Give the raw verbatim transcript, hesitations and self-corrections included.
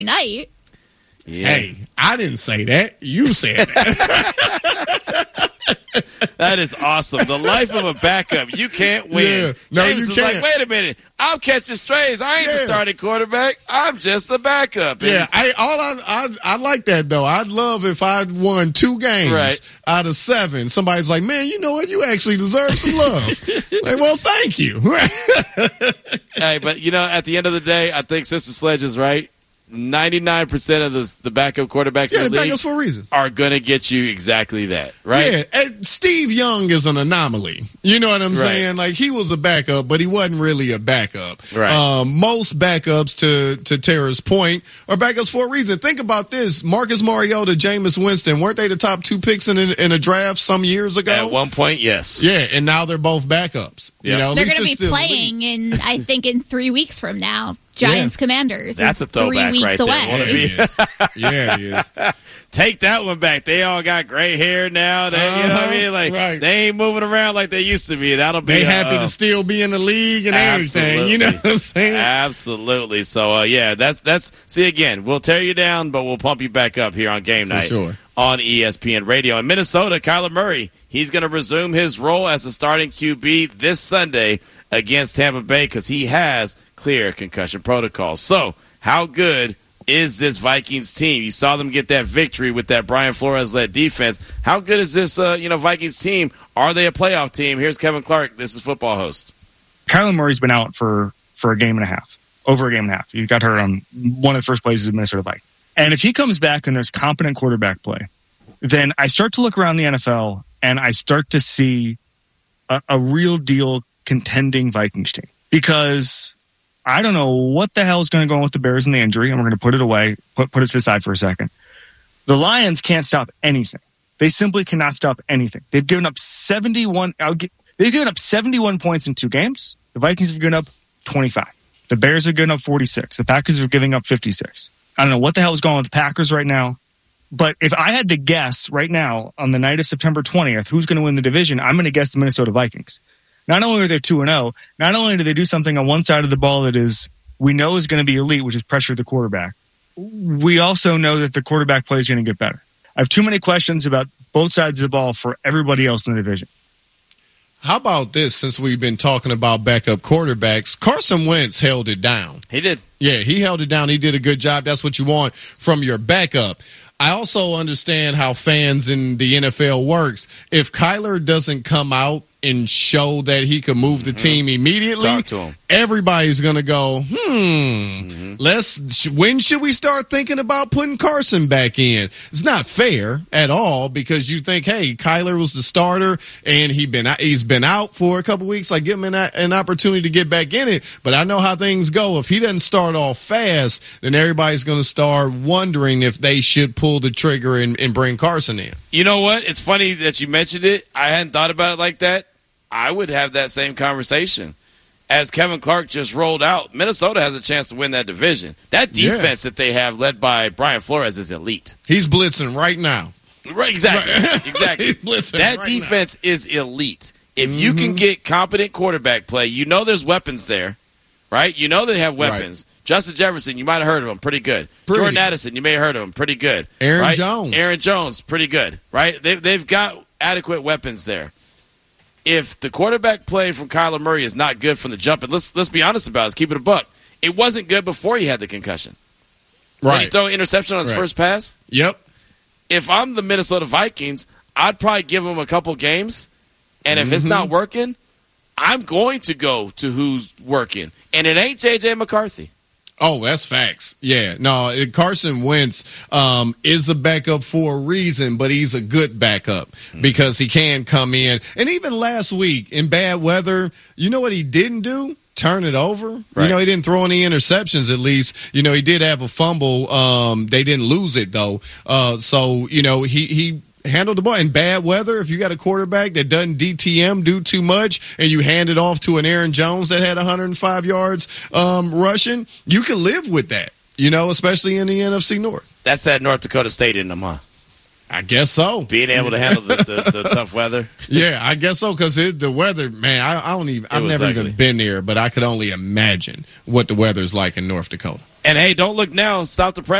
night. Yeah. Hey, I didn't say that. You said that. That is awesome. The life of a backup. You can't win. Yeah. No, James you is can't. like, wait a minute. I'm catching strays. I ain't Yeah. the starting quarterback. I'm just the backup. Yeah, I all I, I I like that though. I'd love if I'd won two games Right. out of seven. Somebody's like, man, you know what? You actually deserve some love. Like, well, thank you. Hey, but you know, at the end of the day, I think Sister Sledge is right. ninety-nine percent of the, the backup quarterbacks Yeah, in the the league backups for a reason. are going to get you exactly that, right? Yeah, and Steve Young is an anomaly. You know what I'm Right. saying? Like, he was a backup, but he wasn't really a backup. Right. Um, most backups, to to Tara's point, are backups for a reason. Think about this. Marcus Mariota, Jameis Winston, weren't they the top two picks in a, in a draft some years ago? At one point, yes. Yeah, and now they're both backups. You Yep. know, at They're least going to be still in the league. playing in, I think, in three weeks from now. Giants Commanders. That's is a throwback three weeks right there. away. Wanna Yeah, be- it is. Yeah, it is. Take that one back. They all got gray hair now. They, You know what I mean? Like, Right. they ain't moving around like they used to be. That'll be They happy uh, to still be in the league and everything. You know Absolutely. what I'm saying? Absolutely. So, uh, yeah, that's that's. See, again, we'll tear you down, but we'll pump you back up here on game For night sure. on E S P N Radio. In Minnesota, Kyler Murray, he's going to resume his role as a starting Q B this Sunday against Tampa Bay because he has clear concussion protocol. So, how good is this Vikings team? You saw them get that victory with that Brian Flores-led defense. How good is this, uh, you know, Vikings team? Are they a playoff team? Here's Kevin Clark. This is Football Host. Kyler Murray's been out for, for a game and a half, over a game and a half. He got hurt on one of the first plays of Minnesota Vikings. And if he comes back and there's competent quarterback play, then I start to look around the N F L and I start to see a, a real deal contending Vikings team. Because I don't know what the hell is going to go on with the Bears and the injury, and we're going to put it away, put, put it to the side for a second. The Lions can't stop anything. They simply cannot stop anything. They've given up seventy-one. I'll get, they've given up seventy-one points in two games. The Vikings have given up twenty-five. The Bears have given up forty-six. The Packers are giving up fifty-six. I don't know what the hell is going on with the Packers right now. But if I had to guess right now on the night of September twentieth who's going to win the division, I'm going to guess the Minnesota Vikings. Not only are they two and oh, not only do they do something on one side of the ball that is we know is going to be elite, which is pressure the quarterback, we also know that the quarterback play is going to get better. I have too many questions about both sides of the ball for everybody else in the division. How about this, since we've been talking about backup quarterbacks? Carson Wentz held it down. He did. Yeah, he held it down. He did a good job. That's what you want from your backup. I also understand how fans in the N F L works. If Kyler doesn't come out and show that he can move the team immediately, Talk to him. everybody's going to go, hmm, Mm-hmm. let's, when should we start thinking about putting Carson back in? It's not fair at all because you think, hey, Kyler was the starter and he been, he's been out for a couple weeks. Like, give him an, an opportunity to get back in it. But I know how things go. If he doesn't start off fast, then everybody's going to start wondering if they should pull the trigger and, and bring Carson in. You know what? It's funny that you mentioned it. I hadn't thought about it like that. I would have that same conversation. As Kevin Clark just rolled out, Minnesota has a chance to win that division. That defense Yeah. that they have led by Brian Flores is elite. He's blitzing right now. Right, exactly. Right. Exactly. He's blitzing That right defense is elite. If you can get competent quarterback play, you know there's weapons there, right? You know they have weapons. Justin Jefferson, you might have heard of him, pretty good. Pretty. Jordan Addison, you may have heard of him, pretty good. Aaron right? Jones. Aaron Jones, pretty good, right? They've, they've got adequate weapons there. If the quarterback play from Kyler Murray is not good from the jump, and let's let's be honest about it, let's keep it a buck. It wasn't good before he had the concussion. When he Right. throw an interception on his Right. first pass. Yep. If I'm the Minnesota Vikings, I'd probably give him a couple games, and if it's Mhm. not working, I'm going to go to who's working, and it ain't J J McCarthy. Oh, that's facts. Yeah. No, it- Carson Wentz um, is a backup for a reason, but he's a good backup because he can come in. And even last week in bad weather, you know what he didn't do? Turn it over. Right. You know, he didn't throw any interceptions at least. You know, he did have a fumble. Um, they didn't lose it, though. Uh, so, you know, he, he handled the ball in bad weather. If you got a quarterback that doesn't D T M, do too much, and you hand it off to an Aaron Jones that had one hundred five yards um, rushing, you can live with that, you know, especially in the N F C North. That's that North Dakota State in them, huh? I guess so. Being able to handle the, the, the tough weather. Yeah, I guess so, because the weather, man, I, I don't even, I've was never ugly. even been there, but I could only imagine what the weather's like in North Dakota. And hey, don't look now. Stop the press.